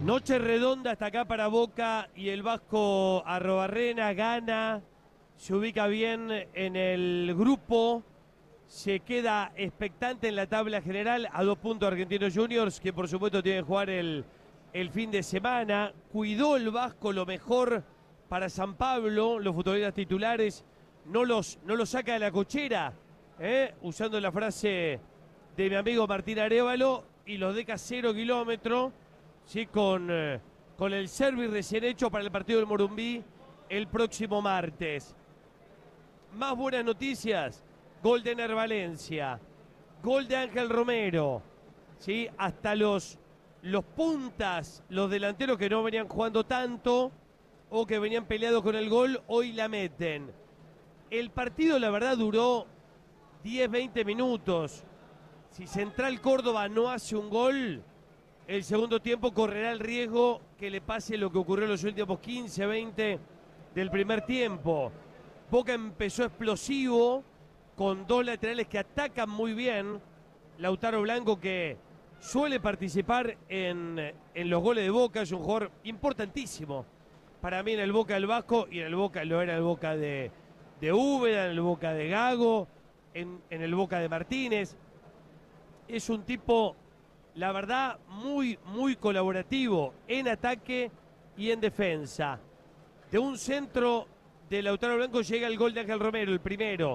Noche redonda hasta acá para Boca y el Vasco Arrobarrena gana, se ubica bien en el grupo, se queda expectante en la tabla general a 2 puntos Argentinos Juniors, que por supuesto tiene que jugar el fin de semana. Cuidó el Vasco lo mejor para San Pablo, los futbolistas titulares, no los saca de la cochera, usando la frase de mi amigo Martín Arévalo, y los deja 0 kilómetros. Sí, con el service recién hecho para el partido del Morumbí el próximo martes. Más buenas noticias: gol de Ener Valencia, gol de Ángel Romero, ¿sí? Hasta los puntas, los delanteros que no venían jugando tanto o que venían peleados con el gol, hoy la meten. El partido, la verdad, duró 10-20 minutos. Si Central Córdoba no hace un gol, el segundo tiempo correrá el riesgo que le pase lo que ocurrió en los últimos 15-20 del primer tiempo. Boca empezó explosivo, con dos laterales que atacan muy bien. Lautaro Blanco, que suele participar en los goles de Boca, es un jugador importantísimo para mí en el Boca del Vasco, y en el Boca lo era el Boca de Úbeda, en el Boca de Gago, en el Boca de Martínez. Es un tipo, la verdad, muy, muy colaborativo en ataque y en defensa. De un centro de Lautaro Blanco llega el gol de Ángel Romero, el primero.